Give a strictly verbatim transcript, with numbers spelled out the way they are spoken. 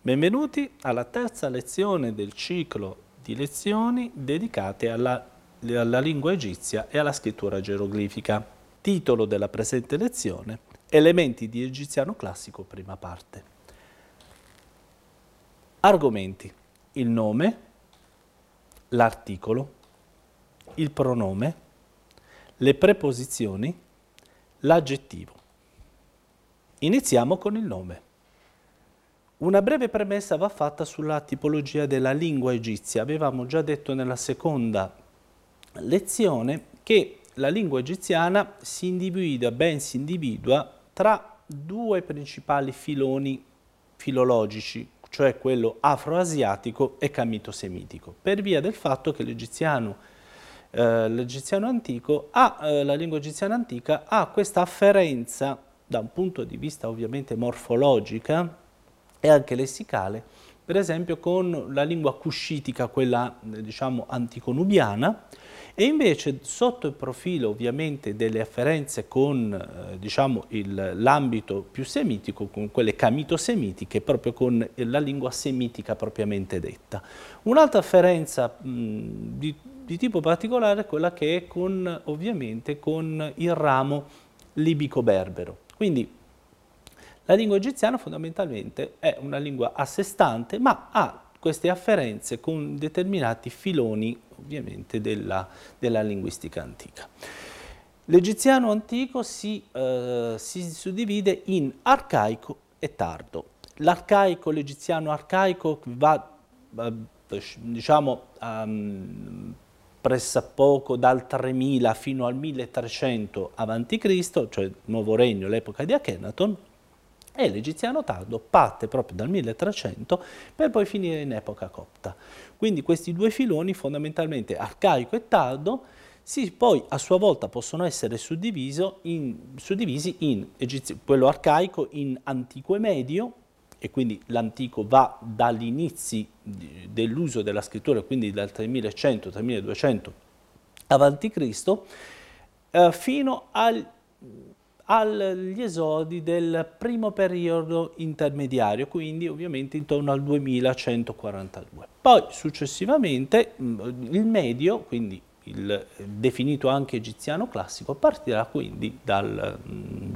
Benvenuti alla terza lezione del ciclo di lezioni dedicate alla, alla lingua egizia e alla scrittura geroglifica. Titolo della presente lezione: Elementi di egiziano classico, prima parte. Argomenti: il nome, l'articolo, il pronome, le preposizioni, l'aggettivo. Iniziamo con il nome. Una breve premessa va fatta sulla tipologia della lingua egizia. Avevamo già detto nella seconda lezione che la lingua egiziana si individua, ben si individua, tra due principali filoni filologici, cioè quello afroasiatico e camito-semitico, per via del fatto che l'egiziano eh, l'egiziano antico ha, eh, la lingua egiziana antica ha questa afferenza da un punto di vista ovviamente morfologica e anche lessicale, per esempio con la lingua cuscitica, quella diciamo antico-nubiana, e invece sotto il profilo ovviamente delle afferenze con eh, diciamo l'ambito più semitico, con quelle camito-semitiche, proprio con la lingua semitica propriamente detta. Un'altra afferenza mh, di, di tipo particolare è quella che è con, ovviamente con il ramo libico-berbero. Quindi la lingua egiziana fondamentalmente è una lingua a sé stante, ma ha queste afferenze con determinati filoni ovviamente della, della linguistica antica. L'egiziano antico si, eh, si suddivide in arcaico e tardo. L'arcaico, l'egiziano arcaico va eh, diciamo um, pressappoco dal tremila fino al milletrecento avanti Cristo, cioè il Nuovo Regno, l'epoca di Akhenaton, e l'egiziano tardo parte proprio dal milletrecento per poi finire in epoca copta. Quindi questi due filoni, fondamentalmente arcaico e tardo, si poi a sua volta possono essere in, suddivisi in egizio, quello arcaico in antico e medio, e quindi l'antico va dagli inizi dell'uso della scrittura, quindi dal tremilacento tremiladuecento avanti Cristo, eh, fino al agli esodi del primo periodo intermediario, quindi ovviamente intorno al duemilacentoquarantadue. Poi successivamente il medio, quindi il definito anche egiziano classico, partirà quindi dal